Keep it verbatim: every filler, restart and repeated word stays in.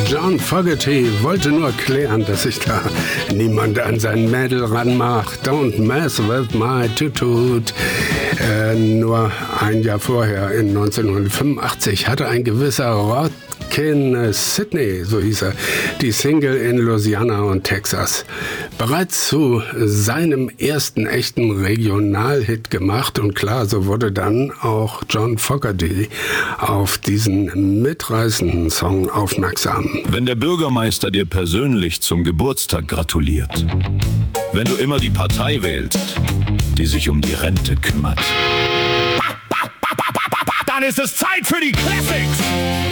John Fogerty wollte nur klären, dass sich da niemand an sein Mädel ranmacht. Don't mess with my Tutut. Äh, nur ein Jahr vorher, in neunzehnhundertfünfundachtzig, hatte ein gewisser Rodkin Sidney, so hieß er, die Single in Louisiana und Texas bereits zu seinem ersten echten Regionalhit gemacht. Und klar, so wurde dann auch John Fogerty auf diesen mitreißenden Song aufmerksam. Wenn der Bürgermeister dir persönlich zum Geburtstag gratuliert, wenn du immer die Partei wählst, die sich um die Rente kümmert, dann ist es Zeit für die Classics!